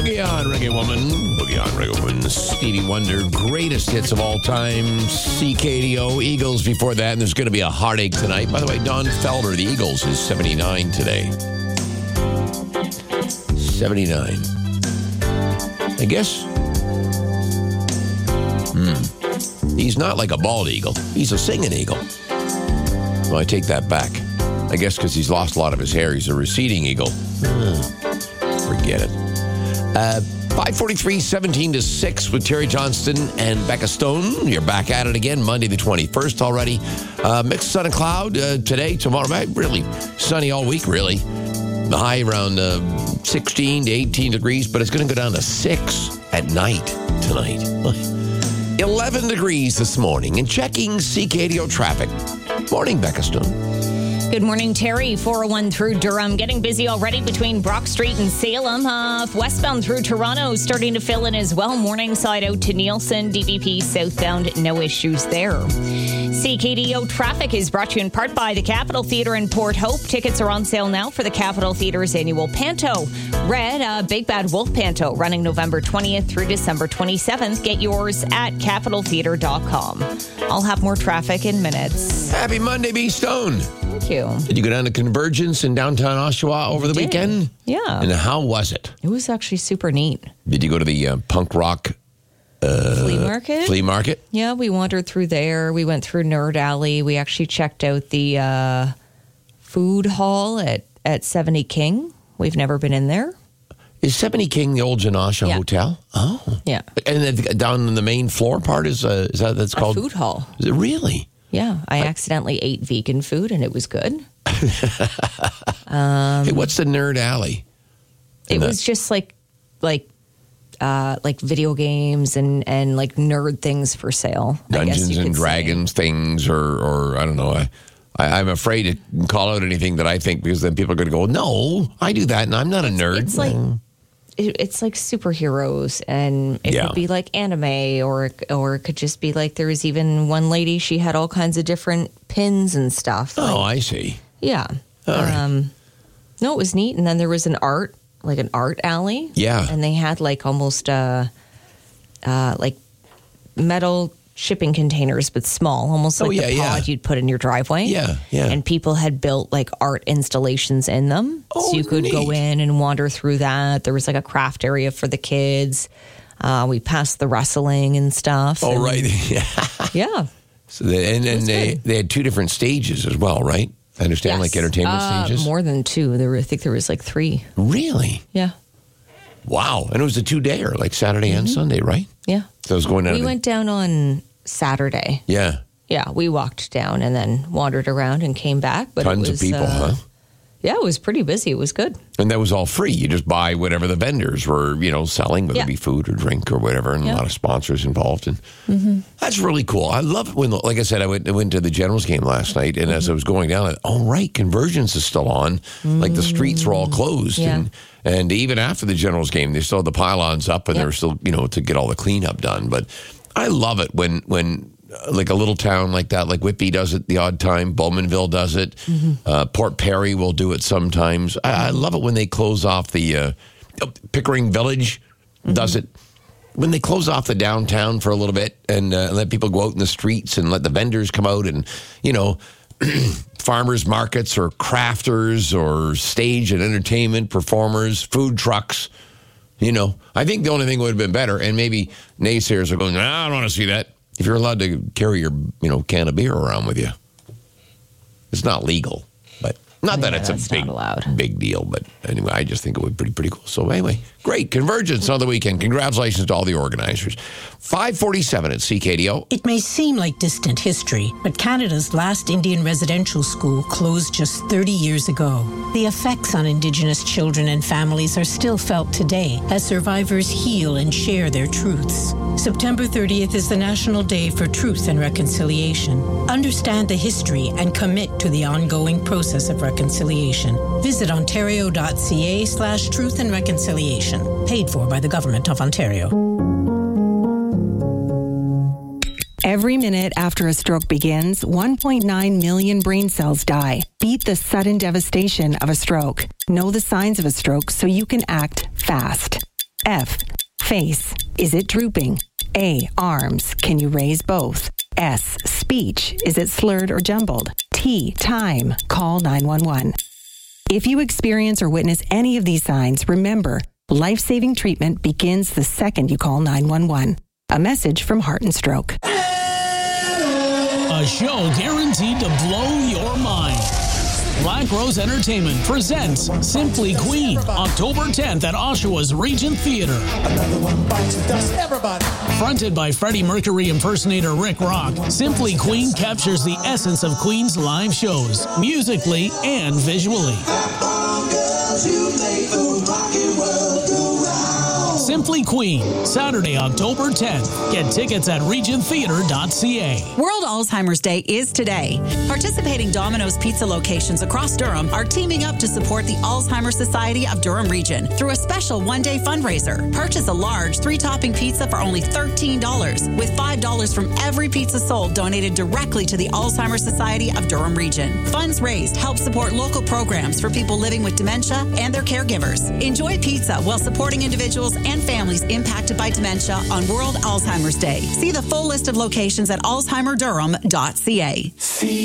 Boogie on, Reggae Woman. Boogie on, Reggae Woman. Stevie Wonder, greatest hits of all time. CKDO, Eagles before that. And there's going to be a heartache tonight. By the way, Don Felder, the Eagles, is 79 today. 79. I guess. He's not like a bald eagle. He's a singing eagle. Well, I take that back. I guess because he's lost a lot of his hair. He's a receding eagle. Forget it. 5:43, 17-6 with Terry Johnston and Becca Stone. You're back at it again, Monday the 21st already. Mixed sun and cloud today, tomorrow. Really sunny all week, really. The high around 16 to 18 degrees, but it's going to go down to 6 at night tonight. 11 degrees this morning. And checking CKDO traffic. Morning, Becca Stone. Good morning, Terry. 401 through Durham. Getting busy already between Brock Street and Salem. Westbound through Toronto starting to fill in as well. Morningside out to Nielsen. DVP southbound, no issues there. CKDO traffic is brought to you in part by the Capitol Theatre in Port Hope. Tickets are on sale now for the Capitol Theatre's annual Panto. Red, Big Bad Wolf Panto, running November 20th through December 27th. Get yours at capitoltheatre.com. I'll have more traffic in minutes. Happy Monday, B. Stone. Thank you. Did you go down to Convergence in downtown Oshawa over the weekend? Yeah. And how was it? It was actually super neat. Did you go to the punk rock flea market? Flea market? Yeah, we wandered through there. We went through Nerd Alley. We actually checked out the food hall at 70 King. We've never been in there. Is 70 King the old Janasha Hotel? Oh. Yeah. And then down in the main floor part is that's called? A food hall. Is it really? Yeah. I accidentally ate vegan food and it was good. Hey, what's the Nerd Alley? It was just like video games and like nerd things for sale. Dungeons and Dragons things or I don't know. I'm afraid to call out anything that I think because then people are going to go, no, I do that and I'm not a nerd. It's like superheroes and it could be like anime or it could just be like there was even one lady, she had all kinds of different pins and stuff. Oh, I see. Yeah. All right. No, it was neat. And then there was an art alley. Yeah. And they had like almost like metal shipping containers, but small, almost like the pod you'd put in your driveway. Yeah, yeah. And people had built like art installations in them. Oh, so you could go in and wander through that. There was like a craft area for the kids. We passed the wrestling and stuff. Oh, right. Yeah. So they had two different stages as well, right? I understand, like entertainment stages? More than two. I think there was like 3. Really? Yeah. Wow. And it was a 2-dayer, like Saturday and Sunday, right? Yeah. So I was going down. We went down on Saturday. Yeah. Yeah, we walked down and then wandered around and came back. But Tons of people, huh? Yeah, it was pretty busy. It was good. And that was all free. You just buy whatever the vendors were, selling, whether it be food or drink or whatever, and a lot of sponsors involved. And that's really cool. I love it when, like I said, I went to the Generals game last night, and as I was going down, Convergence is still on. Like the streets were all closed. Yeah. And even after the Generals game, they still had the pylons up, and they were still, to get all the cleanup done. But I love it when like a little town like that, like Whitby does it the odd time, Bowmanville does it, Port Perry will do it sometimes. I love it when they close off the Pickering Village does it. When they close off the downtown for a little bit and let people go out in the streets and let the vendors come out and, farmers markets or crafters or stage and entertainment performers, food trucks. I think the only thing would have been better, and maybe naysayers are going, I don't want to see that. If you're allowed to carry your, can of beer around with you. It's not legal, but not that it's a big deal. But anyway, I just think it would be pretty cool. So anyway, great. Convergence on the weekend. Congratulations to all the organizers. 5:47 at CKDO. It may seem like distant history, but Canada's last Indian residential school closed just 30 years ago. The effects on Indigenous children and families are still felt today as survivors heal and share their truths. September 30th is the National Day for Truth and Reconciliation. Understand the history and commit to the ongoing process of reconciliation. Visit ontario.ca/truth and reconciliation. Paid for by the Government of Ontario. Every minute after a stroke begins, 1.9 million brain cells die. Beat the sudden devastation of a stroke. Know the signs of a stroke so you can act fast. F, face, is it drooping? A, arms, can you raise both? S, speech, is it slurred or jumbled? T, time, call 911. If you experience or witness any of these signs, remember, life-saving treatment begins the second you call 911. A message from Heart and Stroke. A show guaranteed to blow your mind. Black Rose Entertainment presents Simply Queen, October 10th at Oshawa's Regent Theatre. Another one bites the dust, everybody. Fronted by Freddie Mercury impersonator Rick Rock, Simply Queen captures the essence of Queen's live shows, musically and visually. Simply Queen, Saturday, October 10th. Get tickets at regenttheatre.ca. World Alzheimer's Day is today. Participating Domino's Pizza locations across Durham are teaming up to support the Alzheimer's Society of Durham Region through a special one-day fundraiser. Purchase a large 3-topping pizza for only $13, with $5 from every pizza sold donated directly to the Alzheimer's Society of Durham Region. Funds raised help support local programs for people living with dementia and their caregivers. Enjoy pizza while supporting individuals and families impacted by dementia on World Alzheimer's Day. See the full list of locations at alzheimerdurham.ca.